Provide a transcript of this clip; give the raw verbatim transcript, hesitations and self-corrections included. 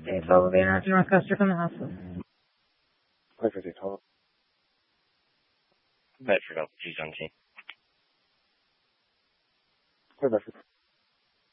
State twelve elevator to Northcuster from the hospital. Clifford State twelve. Bedford, L P G Junction. Clear Bedford.